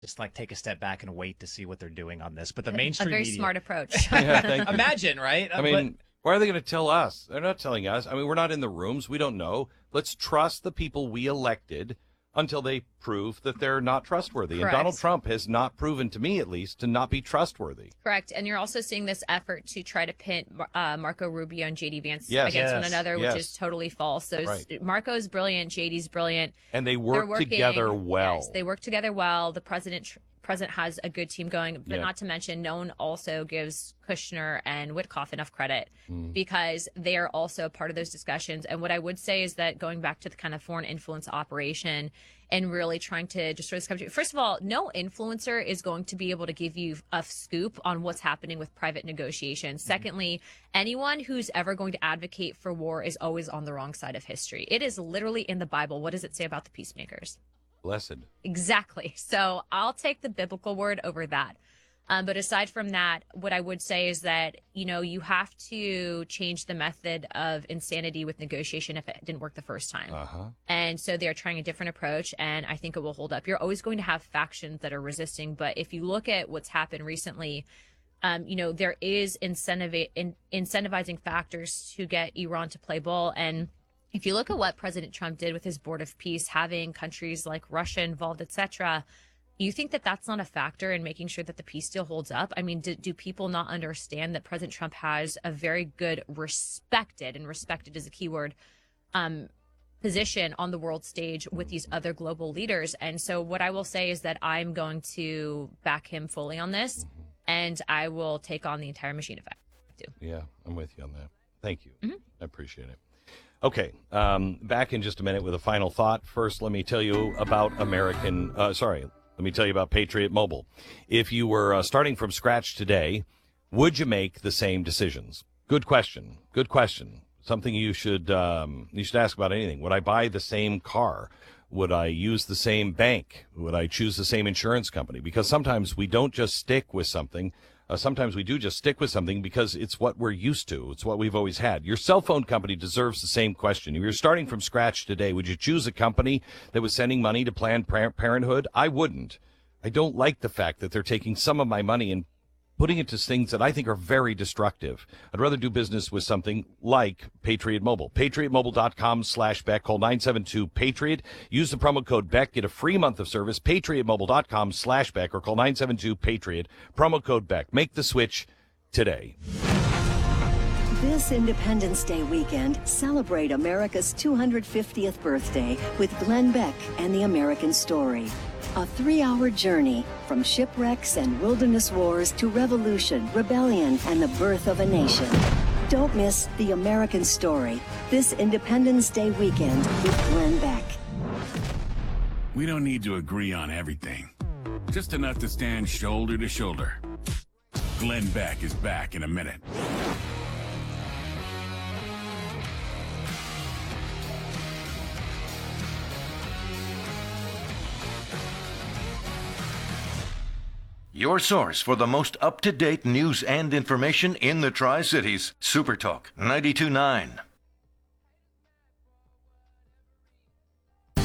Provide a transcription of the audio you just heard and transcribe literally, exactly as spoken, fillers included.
just like take a step back and wait to see what they're doing on this. But the A mainstream very media, smart approach. Yeah, thank you. imagine, right? I mean, why are they going to tell us? They're not telling us. I mean, we're not in the rooms. We don't know. Let's trust the people we elected until they prove that they're not trustworthy. Correct. And Donald Trump has not proven, to me at least, to not be trustworthy. Correct. And you're also seeing this effort to try to pin uh, Marco Rubio and J D Vance Yes. against Yes. one another, Yes. which is totally false. So Right. Marco's brilliant, J D's brilliant. And they They're work working together well. Yes, they work together well. The president tr- president has a good team going, but Yeah. not to mention, no one also gives Kushner and Witkoff enough credit Mm. because they are also a part of those discussions. And what I would say is that going back to the kind of foreign influence operation and really trying to destroy this country. First of all, no influencer is going to be able to give you a scoop on what's happening with private negotiations. Mm-hmm. Secondly, anyone who's ever going to advocate for war is always on the wrong side of history. It is literally in the Bible. What does it say about the peacemakers? Blessed. Exactly. So I'll take the biblical word over that. Um, but aside from that, what I would say is that, you know, you have to change the method of insanity with negotiation if it didn't work the first time. Uh-huh. And so they're trying a different approach, and I think it will hold up. You're always going to have factions that are resisting. But if you look at what's happened recently, um, you know, there is incentive, in, incentivizing factors to get Iran to play ball. And if you look at what President Trump did with his Board of Peace, having countries like Russia involved, et cetera, you think that that's not a factor in making sure that the peace deal holds up? I mean, do, do people not understand that President Trump has a very good, respected, and respected is a key word, um, position on the world stage with these other global leaders? And so what I will say is that I'm going to back him fully on this, and I will take on the entire machine if I have to. Yeah, I'm with you on that. Thank you. Mm-hmm. I appreciate it. Okay, um, back in just a minute with a final thought. First, let me tell you about American, uh, sorry, let me tell you about Patriot Mobile. If you were uh, starting from scratch today, would you make the same decisions? Good question. Good question. Something you should um, you should ask about anything. Would I buy the same car? Would I use the same bank? Would I choose the same insurance company? Because sometimes we don't just stick with something. Uh, sometimes we do just stick with something because it's what we're used to. It's what we've always had. Your cell phone company deserves the same question. If you're starting from scratch today, would you choose a company that was sending money to Planned Parenthood? I wouldn't. I don't like the fact that they're taking some of my money and putting it to things that I think are very destructive. I'd rather do business with something like Patriot Mobile. PatriotMobile.com slash Beck. Call nine seven two Patriot. Use the promo code Beck. Get a free month of service. PatriotMobile.com slash Beck or call nine seven two Patriot. Promo code Beck. Make the switch today. This Independence Day weekend, celebrate America's two hundred fiftieth birthday with Glenn Beck and the American Story. A three-hour journey from shipwrecks and wilderness wars to revolution, rebellion, and the birth of a nation. Don't miss The American Story this Independence Day weekend with Glenn Beck. We don't need to agree on everything, just enough to stand shoulder to shoulder. Glenn Beck is back in a minute. Your source for the most up-to-date news and information in the Tri-Cities. Super Talk ninety-two point nine.